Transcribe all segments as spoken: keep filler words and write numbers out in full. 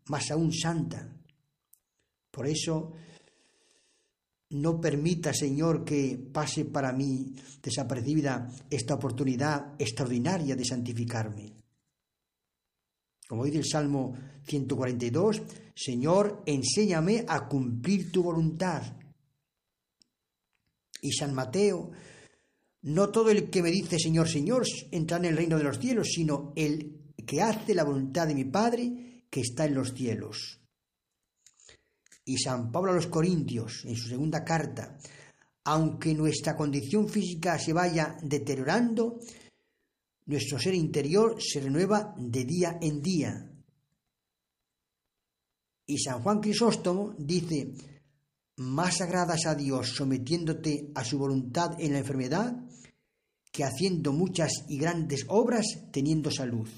más aún santa. Por eso, no permita, Señor, que pase para mí desapercibida esta oportunidad extraordinaria de santificarme. Como dice el Salmo ciento cuarenta y dos, Señor, enséñame a cumplir tu voluntad. Y San Mateo, no todo el que me dice Señor, Señor, entra en el reino de los cielos, sino el que hace la voluntad de mi Padre que está en los cielos. Y San Pablo a los Corintios, en su segunda carta, aunque nuestra condición física se vaya deteriorando, nuestro ser interior se renueva de día en día. Y San Juan Crisóstomo dice, más agradas a Dios sometiéndote a su voluntad en la enfermedad que haciendo muchas y grandes obras teniendo salud.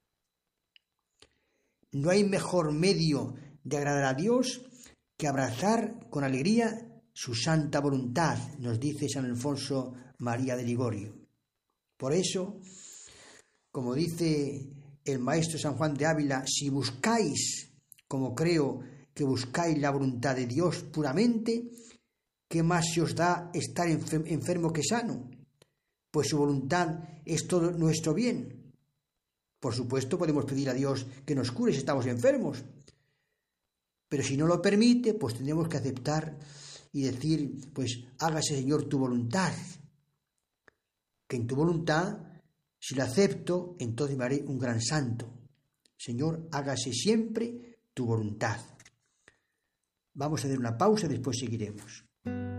No hay mejor medio de agradar a Dios que abrazar con alegría su santa voluntad, nos dice San Alfonso María de Ligorio. Por eso, como dice el maestro San Juan de Ávila, si buscáis, como creo que buscáis la voluntad de Dios puramente, ¿qué más se os da estar enfermo que sano? Pues su voluntad es todo nuestro bien. Por supuesto, podemos pedir a Dios que nos cure si estamos enfermos, pero si no lo permite, pues tendremos que aceptar y decir, pues hágase, Señor, tu voluntad. Que en tu voluntad, si lo acepto, entonces me haré un gran santo. Señor, hágase siempre tu voluntad. Vamos a hacer una pausa y después seguiremos.